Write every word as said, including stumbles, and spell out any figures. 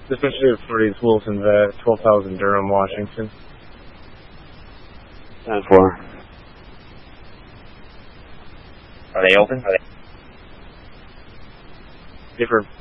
Especially for these Wilson vet, twelve thousand Durham, Washington. ten four. Are they open? Are they? Different.